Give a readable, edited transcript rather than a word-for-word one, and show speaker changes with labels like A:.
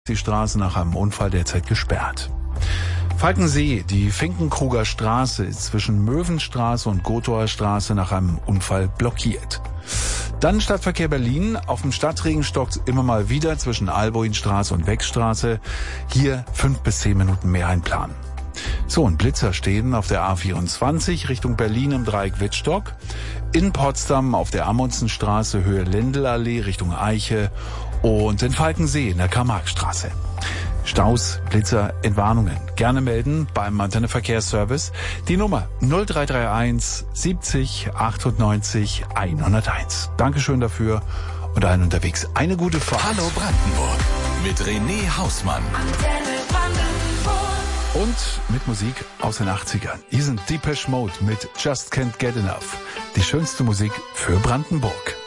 A: die Straße nach einem Unfall derzeit gesperrt. Falkensee, die Finkenkruger Straße ist zwischen Möwenstraße und Gothaer Straße nach einem Unfall blockiert. Dann Stadtverkehr Berlin, auf dem Stadtring stockt immer mal wieder zwischen Alboinstraße und Wegstraße. Hier 5 bis 10 Minuten mehr einplanen. So, und Blitzer stehen auf der A24 Richtung Berlin im Dreieck Wittstock, in Potsdam auf der Amundsenstraße Höhe Lendelallee Richtung Eiche und in Falkensee in der Karl-Marx-Straße. Staus, Blitzer, Entwarnungen gerne melden beim Antenneverkehrsservice. Die Nummer 0331 70 98 101. Dankeschön dafür und allen unterwegs eine gute Fahrt.
B: Hallo Brandenburg mit René Hausmann.
A: Und mit Musik aus den 80ern. Hier sind Depeche Mode mit Just Can't Get Enough. Die schönste Musik für Brandenburg.